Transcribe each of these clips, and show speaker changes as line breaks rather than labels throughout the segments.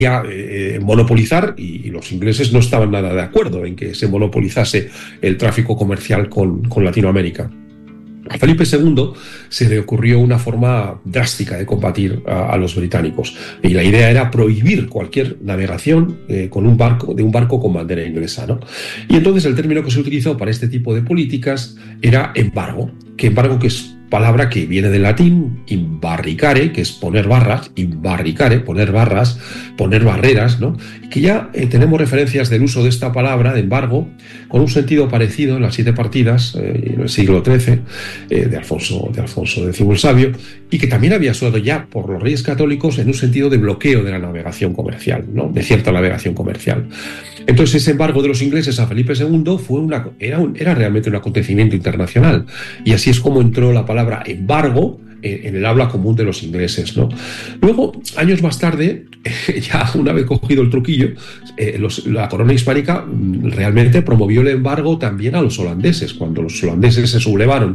monopolizar, y los ingleses no estaban nada de acuerdo en que se monopolizase el tráfico comercial con Latinoamérica. A Felipe II se le ocurrió una forma drástica de combatir a los británicos, y la idea era prohibir cualquier navegación de un barco con bandera inglesa, ¿no? Y entonces el término que se utilizó para este tipo de políticas era embargo, que es palabra que viene del latín imbarricare, que es poner barras, imbarricare, poner barras, poner barreras, ¿no? Que ya tenemos referencias del uso de esta palabra, de embargo, con un sentido parecido en las 7 partidas, en el siglo XIII, de Alfonso X el Sabio, y que también había usado ya por los reyes católicos en un sentido de bloqueo de la navegación comercial, ¿no? De cierta navegación comercial. Entonces, ese embargo de los ingleses a Felipe II era realmente un acontecimiento internacional, y así es como entró la palabra embargo en el habla común de los ingleses, ¿no? Luego, años más tarde, ya una vez cogido el truquillo, la corona hispánica realmente promovió el embargo también a los holandeses. Cuando los holandeses se sublevaron,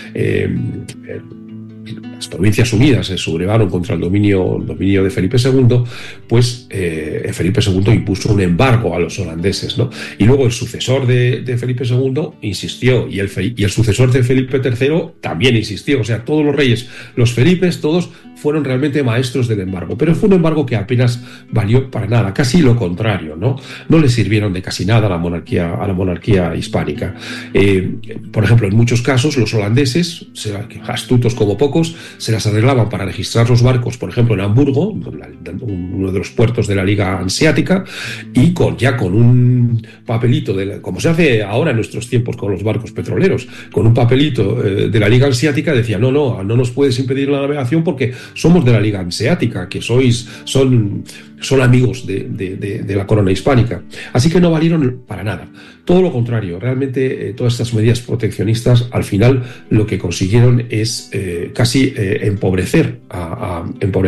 las Provincias Unidas se sublevaron contra el dominio de Felipe II, pues Felipe II impuso un embargo a los holandeses, ¿no? Y luego el sucesor de Felipe II insistió, y el sucesor de Felipe III también insistió. O sea, todos los reyes, los Felipes, todos fueron realmente maestros del embargo, pero fue un embargo que apenas valió para nada, casi lo contrario, ¿no? No le sirvieron de casi nada a la monarquía hispánica. Por ejemplo, en muchos casos los holandeses, astutos como pocos, se las arreglaban para registrar los barcos, por ejemplo en Hamburgo, uno de los puertos de la Liga Hanseática, y con un papelito, como se hace ahora en nuestros tiempos con los barcos petroleros, con un papelito de la Liga Hanseática, decía no nos puedes impedir la navegación porque somos de la Liga Hanseática, que son amigos de la corona hispánica. Así que no valieron para nada. Todo lo contrario, realmente todas estas medidas proteccionistas al final lo que consiguieron es casi empobrecer a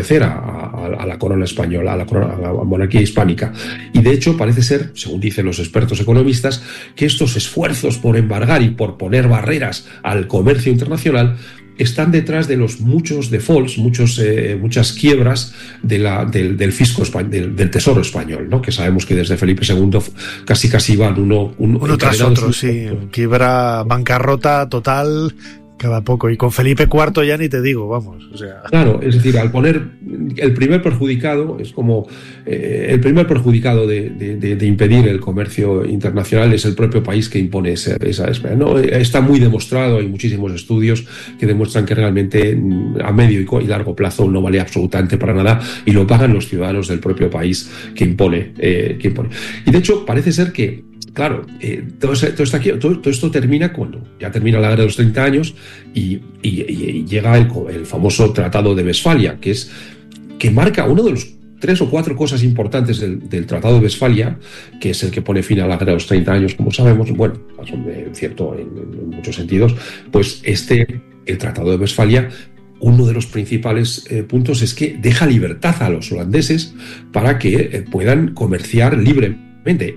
la corona española, a la monarquía hispánica. Y de hecho parece ser, según dicen los expertos economistas, que estos esfuerzos por embargar y por poner barreras al comercio internacional están detrás de los muchos defaults, muchas quiebras del fisco español, del tesoro español, ¿no? Que sabemos que desde Felipe II casi van uno
tras otro, sí, quiebra, bancarrota total cada poco, y con Felipe IV ya ni te digo, vamos, o sea.
Claro, es decir, al poner el primer perjudicado, es como el primer perjudicado de impedir el comercio internacional es el propio país que impone esa espera, ¿no? Está muy demostrado, hay muchísimos estudios que demuestran que realmente a medio y largo plazo no vale absolutamente para nada, y lo pagan los ciudadanos del propio país que impone. Y de hecho parece ser que claro, todo esto termina cuando ya termina la guerra de los 30 años y llega el famoso Tratado de Westfalia, que marca uno de los 3 o 4 cosas importantes del Tratado de Westfalia, que es el que pone fin a la guerra de los 30 años, como sabemos. Bueno, cierto en muchos sentidos, pues el Tratado de Westfalia, uno de los principales puntos es que deja libertad a los holandeses para que puedan comerciar libremente.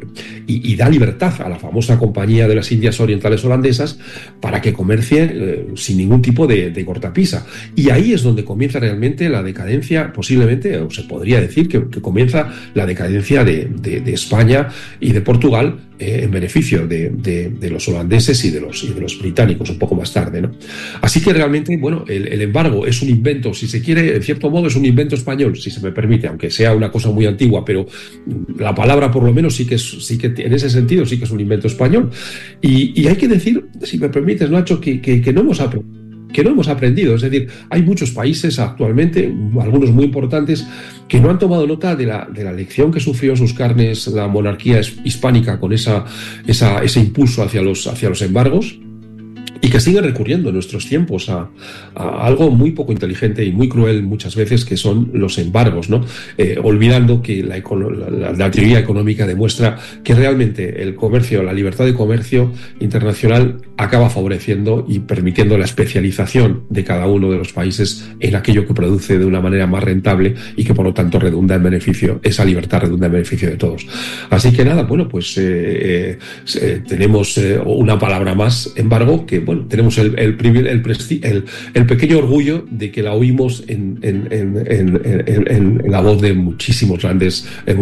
Y da libertad a la famosa Compañía de las Indias Orientales Holandesas para que comercie sin ningún tipo de cortapisa. Y ahí es donde comienza realmente la decadencia, posiblemente, o se podría decir que comienza la decadencia de España y de Portugal en beneficio de los holandeses y de los británicos un poco más tarde, ¿no? Así que realmente, bueno, el embargo es un invento, si se quiere, en cierto modo es un invento español, si se me permite, aunque sea una cosa muy antigua, pero la palabra por lo menos sí que en ese sentido sí que es un invento español. Y hay que decir, si me permites, Nacho, que no hemos aprendido. Es decir, hay muchos países actualmente, algunos muy importantes, que no han tomado nota de la lección que sufrió en sus carnes la monarquía hispánica con ese impulso hacia los embargos, y que siguen recurriendo en nuestros tiempos a algo muy poco inteligente y muy cruel muchas veces, que son los embargos, ¿no? Olvidando que la teoría económica demuestra que realmente el comercio, la libertad de comercio internacional acaba favoreciendo y permitiendo la especialización de cada uno de los países en aquello que produce de una manera más rentable y que por lo tanto redunda en beneficio, esa libertad redunda en beneficio de todos. Así que nada, bueno, pues tenemos una palabra más, embargo, que bueno, tenemos el pequeño orgullo de que la oímos en la voz de muchísimos grandes